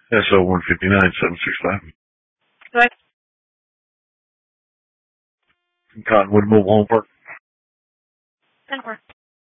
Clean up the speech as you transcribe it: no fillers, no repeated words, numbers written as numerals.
SO 159-765. What? Cottonwood Mobile Home Park. 10-4.